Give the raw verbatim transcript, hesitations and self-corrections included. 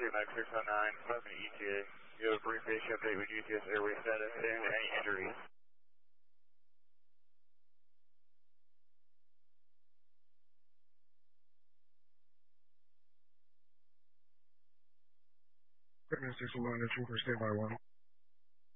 three Max six oh nine, five minute E T A. You have a brief station update with G T S airway status and any injuries. Fitness six oh nine, entry for standby one.